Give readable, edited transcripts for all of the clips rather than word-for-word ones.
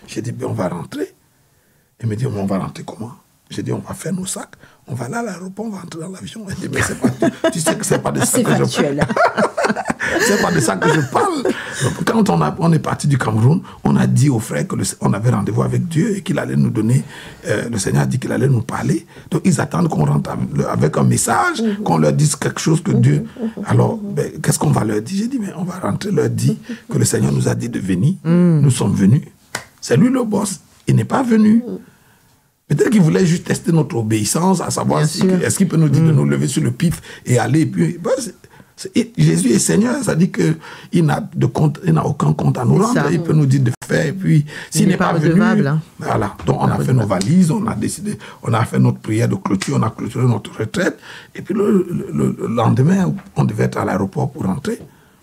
J'ai dit, ben, on va rentrer. Il me dit, on va rentrer comment? J'ai dit, on va faire nos sacs, on va aller à l'aéroport, on va rentrer dans l'avion. Il dit, mais c'est pas, tu sais que c'est pas de ça que je parle. C'est pas de ça que je parle. Donc, quand on est parti du Cameroun, on a dit aux frères qu'on avait rendez-vous avec Dieu et qu'il allait nous donner, le Seigneur a dit qu'il allait nous parler. Donc ils attendent qu'on rentre avec un message, qu'on leur dise quelque chose que Dieu... Alors, ben, qu'est-ce qu'on va leur dire? J'ai dit, mais on va rentrer, leur dire que le Seigneur nous a dit de venir. Nous sommes venus. C'est lui le boss. Il n'est pas venu. Peut-être qu'il voulait juste tester notre obéissance, à savoir est-ce qu'il peut nous dire de nous lever sur le pif et aller. Et puis, ben, Jésus est Seigneur, ça dit qu'il n'a aucun compte à nous rendre. Il peut nous dire de faire. Et puis, s'il n'est pas venu, voilà. Donc, on a fait nos valises, on a décidé, on a fait notre prière de clôture, on a clôturé notre retraite. Et puis, le lendemain, on devait être à l'aéroport pour rentrer.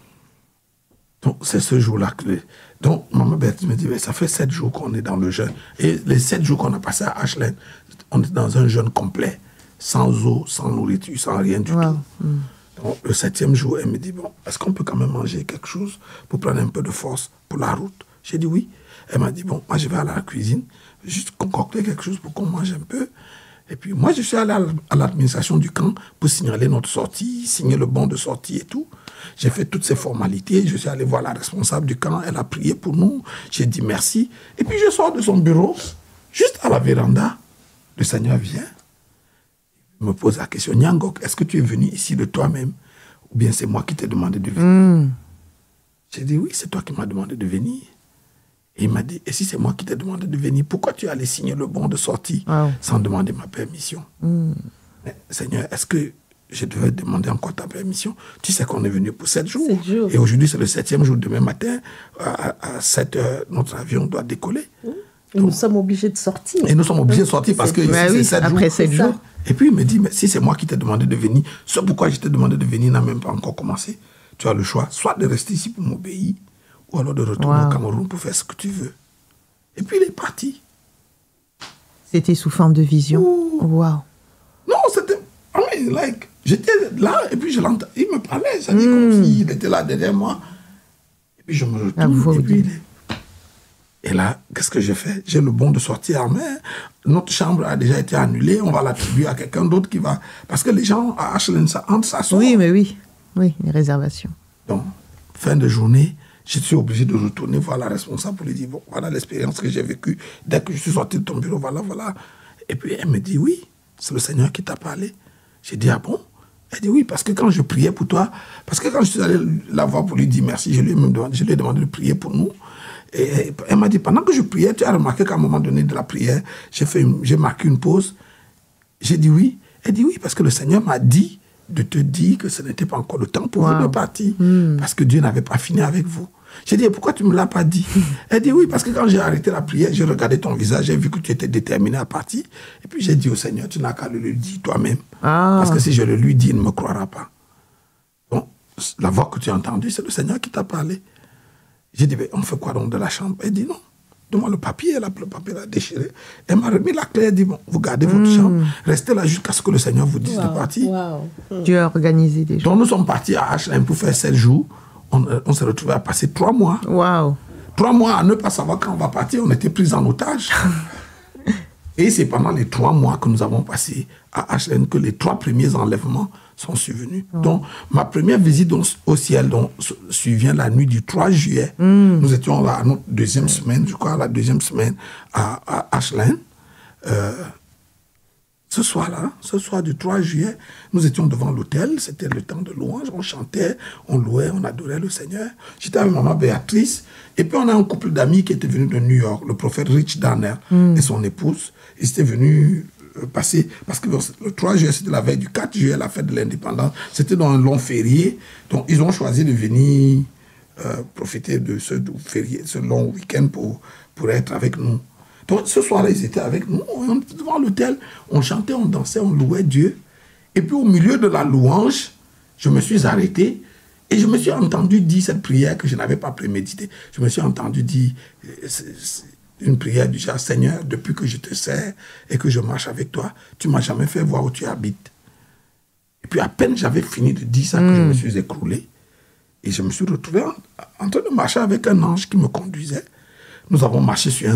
Donc, c'est ce jour-là que... Donc, Maman Berthe me dit, ça fait 7 jours qu'on est dans le jeûne. Et les 7 jours qu'on a passés à Ashland, on est dans un jeûne complet, sans eau, sans nourriture, sans rien du tout. Donc, le 7e jour, elle me dit, bon, est-ce qu'on peut quand même manger quelque chose pour prendre un peu de force pour la route? J'ai dit oui. Elle m'a dit, bon, moi je vais aller à la cuisine, juste concocter quelque chose pour qu'on mange un peu. Et puis moi, je suis allé à l'administration du camp pour signaler notre sortie, signer le bon de sortie et tout. J'ai fait toutes ces formalités. Je suis allé voir la responsable du camp. Elle a prié pour nous. J'ai dit merci. Et puis je sors de son bureau, juste à la véranda. Le Seigneur vient. Il me pose la question, Nyangok, est-ce que tu es venu ici de toi-même? Ou bien c'est moi qui t'ai demandé de venir? J'ai dit, oui, c'est toi qui m'as demandé de venir. Et il m'a dit, et si c'est moi qui t'ai demandé de venir, pourquoi tu es allé signer le bon de sortie sans demander ma permission? Mais, Seigneur, est-ce que je devais demander encore ta permission? Tu sais qu'on est venu pour 7 jours. 7 jours. Et aujourd'hui, c'est le 7e jour. Demain matin, à 7 heures, notre avion doit décoller. Et nous sommes obligés de sortir. Et nous sommes obligés de sortir parce que c'est 7 jours. Après 7 jours. Et puis il me dit, mais si c'est moi qui t'ai demandé de venir, ce pourquoi je t'ai demandé de venir n'a même pas encore commencé. Tu as le choix, soit de rester ici pour m'obéir, ou alors de retourner au Cameroun pour faire ce que tu veux. Et puis il est parti. C'était sous forme de vision. Wow. Non, c'était... I mean, like, j'étais là, et puis je l'entends. Il me parlait, ça dit comme s'il était là derrière moi. Et puis je me retourne, et puis il est... Et là, qu'est-ce que j'ai fait? J'ai le bon de sortie en main. Notre chambre a déjà été annulée. On va l'attribuer à quelqu'un d'autre qui va... Parce que les gens à Ashland, ça entre, ça sort. Oui, mais oui. Oui, les réservations. Donc, fin de journée, je suis obligé de retourner voir la responsable pour lui dire, bon, voilà l'expérience que j'ai vécue. Dès que je suis sorti de ton bureau, voilà. Et puis, elle me dit, oui, c'est le Seigneur qui t'a parlé. J'ai dit, ah bon? Elle dit, oui, parce que quand je priais pour toi, parce que quand je suis allé la voir pour lui dire merci, je lui ai demandé de prier pour nous. Et elle m'a dit, pendant que je priais, tu as remarqué qu'à un moment donné de la prière, j'ai marqué une pause. J'ai dit oui. Elle dit oui, parce que le Seigneur m'a dit de te dire que ce n'était pas encore le temps pour vous de partir. Parce que Dieu n'avait pas fini avec vous. J'ai dit, et pourquoi tu ne me l'as pas dit? Elle dit oui, parce que quand j'ai arrêté la prière, j'ai regardé ton visage, j'ai vu que tu étais déterminé à partir. Et puis j'ai dit au Seigneur, tu n'as qu'à le lui dire toi-même. Parce que si je le lui dis, il ne me croira pas. Donc, la voix que tu as entendue, c'est le Seigneur qui t'a parlé. J'ai dit, on fait quoi donc de la chambre? Elle dit non. Donne-moi le papier. Le papier l'a déchiré. Elle m'a remis la clé. Elle dit, bon, vous gardez votre chambre. Restez là jusqu'à ce que le Seigneur vous dise de partir. Dieu a organisé des choses. Donc nous sommes partis à Ashland pour faire 7 jours. On s'est retrouvés à passer 3 mois. 3 mois à ne pas savoir quand on va partir. On était pris en otage. Et c'est pendant les 3 mois que nous avons passé à Ashland que les 3 premiers enlèvements sont survenus. Donc, ma première visite au ciel survient la nuit du 3 juillet. Nous étions là à notre 2e semaine, je crois, la 2e semaine à Ashland. Ce soir du 3 juillet, nous étions devant l'hôtel. C'était le temps de louange. On chantait, on louait, on adorait le Seigneur. J'étais avec maman Béatrice. Et puis, on a un couple d'amis qui était venu de New York, le prophète Rich Danner et son épouse. Ils étaient venus passer, parce que le 3 juillet, c'était la veille du 4 juillet, la fête de l'indépendance. C'était dans un long férié. Donc, ils ont choisi de venir profiter de ce férié, ce long week-end pour être avec nous. Donc, ce soir-là, ils étaient avec nous. On était devant l'hôtel, on chantait, on dansait, on louait Dieu. Et puis, au milieu de la louange, je me suis arrêté et je me suis entendu dire cette prière que je n'avais pas préméditée. Je me suis entendu dire une prière du genre, Seigneur, depuis que je te sers et que je marche avec toi, tu ne m'as jamais fait voir où tu habites. Et puis, à peine j'avais fini de dire ça que je me suis écroulé. Et je me suis retrouvé en train de marcher avec un ange qui me conduisait. Nous avons marché sur un